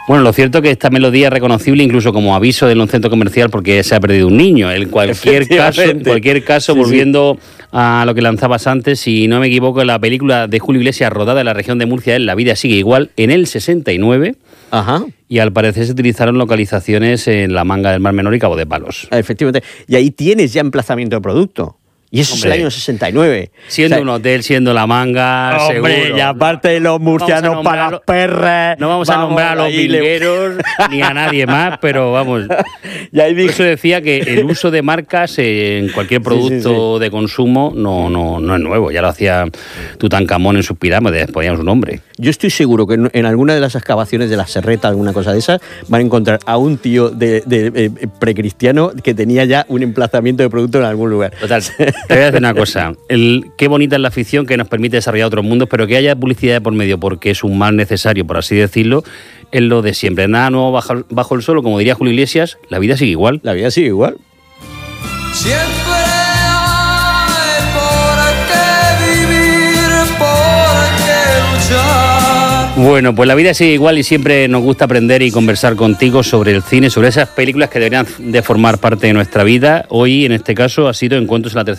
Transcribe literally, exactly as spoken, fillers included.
Bueno, lo cierto es que esta melodía es reconocible incluso como aviso de un centro comercial porque se ha perdido un niño. En cualquier caso, en cualquier caso sí, volviendo sí. a lo que lanzabas antes, si no me equivoco, la película de Julio Iglesias rodada en la región de Murcia es La vida sigue igual, en el sesenta y nueve. Ajá. Y al parecer se utilizaron localizaciones en la Manga del Mar Menor y Cabo de Palos. Efectivamente. Y ahí tienes ya emplazamiento de producto. Y eso Hombre, es el año sesenta y nueve. Siendo o sea, un hotel, siendo La Manga, Hombre, seguro. Y aparte de los murcianos no para las perras. No vamos, vamos a nombrar a los bilgueros ni a nadie más, pero vamos. Y ahí dije... Eso decía que el uso de marcas en cualquier producto sí, sí, sí. de consumo no, no, no es nuevo. Ya lo hacía Tutankamón en sus pirámides, ponían su nombre. Yo estoy seguro que en, en alguna de las excavaciones de la Serreta, alguna cosa de esas, van a encontrar a un tío de, de, de, de precristiano que tenía ya un emplazamiento de producto en algún lugar. Total. Te voy a decir una cosa, el, qué bonita es la ficción que nos permite desarrollar otros mundos, pero que haya publicidad de por medio porque es un mal necesario, por así decirlo, es lo de siempre. Nada nuevo bajo, bajo el suelo, como diría Julio Iglesias, la vida sigue igual. La vida sigue igual. Siempre hay por qué vivir, por qué luchar. Bueno, pues la vida sigue igual y siempre nos gusta aprender y conversar contigo sobre el cine, sobre esas películas que deberían de formar parte de nuestra vida. Hoy, en este caso, ha sido Encuentros en la Tercera